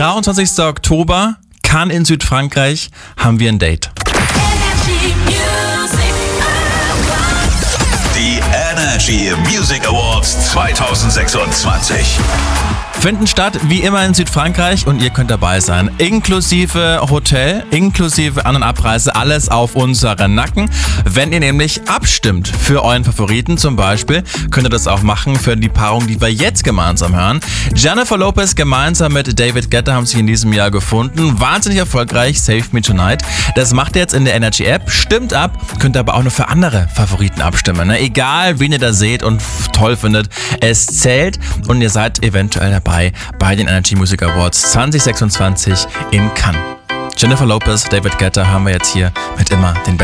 23. Oktober, Cannes in Südfrankreich, haben wir ein Date. Die Energy Music Awards 2026. Finden statt wie immer in Südfrankreich und ihr könnt dabei sein. Inklusive Hotel, inklusive An- und Abreise, alles auf unseren Nacken. Wenn ihr nämlich abstimmt für euren Favoriten zum Beispiel, könnt ihr das auch machen für die Paarung, die wir jetzt gemeinsam hören. Jennifer Lopez gemeinsam mit David Guetta haben sich in diesem Jahr gefunden. Wahnsinnig erfolgreich, Save Me Tonight. Das macht ihr jetzt in der Energy App. Stimmt ab, könnt aber auch noch für andere Favoriten abstimmen. Ne? Egal, wen ihr da seht und toll findet, es zählt und ihr seid eventuell dabei bei den Energy Music Awards 2026 in Cannes. Jennifer Lopez, David Guetta haben wir jetzt hier mit immer den